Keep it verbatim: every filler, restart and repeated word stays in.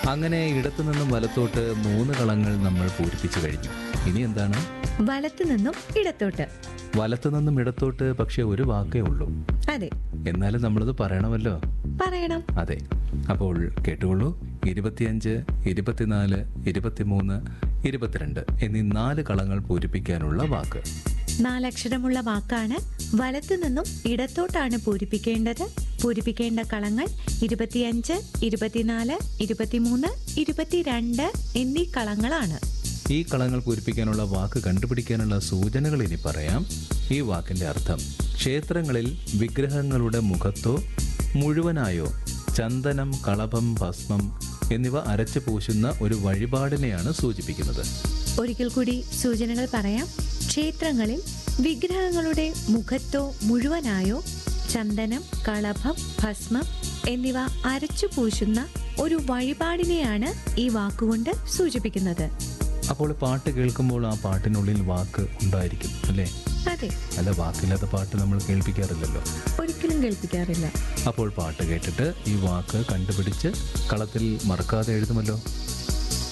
അങ്ങനെ ഇടത്തു നിന്നും വലത്തോട്ട് മൂന്ന് കളങ്ങൾ നമ്മൾ പൂരിപ്പിച്ചു കഴിഞ്ഞു. ഇനി എന്താണ്? വലത്തു നിന്നും ഇടത്തോട്ട്. വലത്തു നിന്നും ഇടത്തോട്ട് പക്ഷെ ഒരു വാക്കേ ഉള്ളൂ. അതെ, എന്നാലും നമ്മളത് പറയണമല്ലോ. പറയണം. അതെ, അപ്പോൾ കേട്ടുകൊള്ളൂ. ഇരുപത്തിയഞ്ച്, ഇരുപത്തിനാല്, ഇരുപത്തിമൂന്ന്, ഇരുപത്തിരണ്ട് എന്നീ നാല് കളങ്ങൾ പൂരിപ്പിക്കാനുള്ള വാക്ക്. നാലക്ഷരമുള്ള വാക്കാണ്. വലത്തു നിന്നും ഇടത്തോട്ടാണ് പൂരിപ്പിക്കേണ്ടത്. പൂരിപ്പിക്കേണ്ട കളങ്ങൾ ഇരുപത്തിയഞ്ച്, ഇരുപത്തിനാല്, ഇരുപത്തിമൂന്ന്, ഇരുപത്തിരണ്ട് എന്നീ കളങ്ങളാണ്. ഈ കളങ്ങൾ പൂരിപ്പിക്കാനുള്ള വാക്ക് കണ്ടുപിടിക്കാനുള്ള സൂചനകൾ ഇനി പറയാം. ഈ വാക്കിന്റെ അർത്ഥം: ക്ഷേത്രങ്ങളിൽ വിഗ്രഹങ്ങളുടെ മുഖത്തോ മുഴുവനായോ ചന്ദനം, കളഭം, ഭസ്മം എന്നിവ അരച്ചു പൂശുന്ന ഒരു വഴിപാടിനെയാണ് സൂചിപ്പിക്കുന്നത്. ഒരിക്കൽ കൂടി സൂചനകൾ പറയാം. ക്ഷേത്രങ്ങളിൽ വിഗ്രഹങ്ങളുടെ മുഖത്തോ മുഴുവനായോ ചന്ദനം, കളഭം, ഭസ്മം എന്നിവ അരച്ചു പൂശുന്ന ഒരു വഴിപാടിനെയാണ് ഈ വാക്കുകൊണ്ട് സൂചിപ്പിക്കുന്നത്. അപ്പോൾ പാട്ട് കേൾക്കുമ്പോൾ ആ പാട്ടിനുള്ളിൽ വാക്ക് ഉണ്ടായിരിക്കും അല്ലേ? അതെ. അല്ല, വാക്കില്ലാത്ത പാട്ട് നമ്മൾ കേൾപ്പിക്കാറില്ലല്ലോ. ഒരിക്കലും കേൾപ്പിക്കാറില്ല. അപ്പോൾ പാട്ട് കേട്ടിട്ട് ഈ വാക്ക് കണ്ടുപിടിച്ച് കളത്തിൽ മറക്കാതെ എഴുതുമല്ലോ.